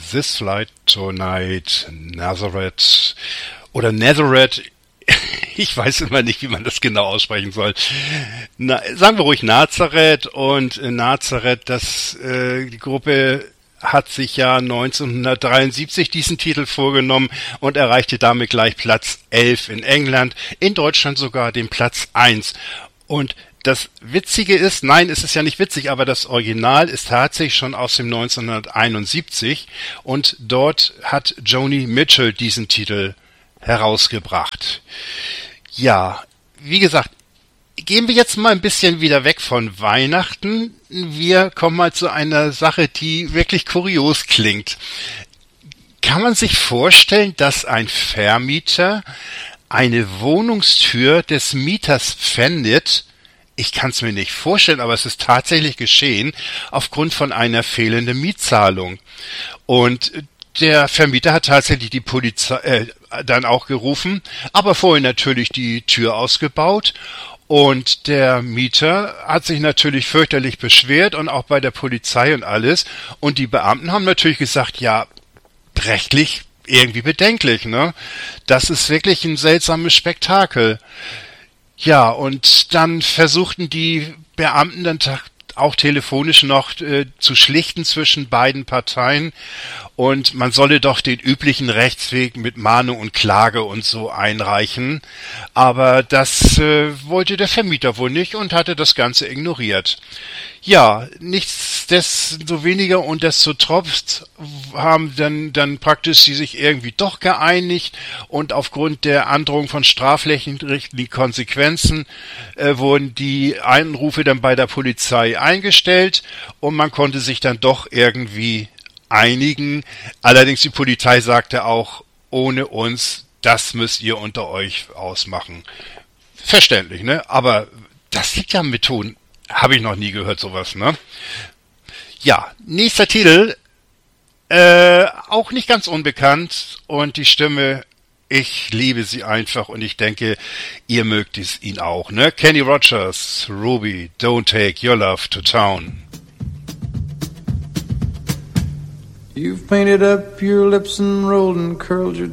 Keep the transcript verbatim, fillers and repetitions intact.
This Flight Tonight, Nazareth oder Nazareth. Ich weiß immer nicht, wie man das genau aussprechen soll. Na, sagen wir ruhig Nazareth. Und Nazareth, das äh, die Gruppe hat sich ja neunzehnhundertdreiundsiebzig diesen Titel vorgenommen und erreichte damit gleich Platz elf in England, in Deutschland sogar den Platz eins. Und das Witzige ist, nein, es ist ja nicht witzig, aber das Original ist tatsächlich schon aus dem neunzehnhunderteinundsiebzig und dort hat Joni Mitchell diesen Titel herausgebracht. Ja, wie gesagt, gehen wir jetzt mal ein bisschen wieder weg von Weihnachten. Wir kommen mal zu einer Sache, die wirklich kurios klingt. Kann man sich vorstellen, dass ein Vermieter eine Wohnungstür des Mieters pfändet? Ich kann es mir nicht vorstellen, aber es ist tatsächlich geschehen aufgrund von einer fehlenden Mietzahlung. Und der Vermieter hat tatsächlich die Polizei äh, dann auch gerufen, aber vorher natürlich die Tür ausgebaut. Und der Mieter hat sich natürlich fürchterlich beschwert und auch bei der Polizei und alles. Und die Beamten haben natürlich gesagt, ja, rechtlich irgendwie bedenklich, ne? Das ist wirklich ein seltsames Spektakel. Ja, und dann versuchten die Beamten dann auch telefonisch noch äh, zu schlichten zwischen beiden Parteien und man solle doch den üblichen Rechtsweg mit Mahnung und Klage und so einreichen. Aber das äh, wollte der Vermieter wohl nicht und hatte das Ganze ignoriert. Ja, nichtsdestoweniger und destotrotz haben dann, dann praktisch sie sich irgendwie doch geeinigt und aufgrund der Androhung von strafrechtlichen Konsequenzen äh, wurden die Einrufe dann bei der Polizei eingestellt und man konnte sich dann doch irgendwie einigen. Allerdings die Polizei sagte auch, ohne uns, das müsst ihr unter euch ausmachen. Verständlich, ne? Aber das sind ja Methoden. Habe ich noch nie gehört, sowas, ne? Ja, nächster Titel, äh, auch nicht ganz unbekannt und die Stimme, ich liebe sie einfach und ich denke, ihr mögt es ihn auch, ne? Kenny Rogers, Ruby, Don't Take Your Love to Town. You've painted up your lips and rolled and curled your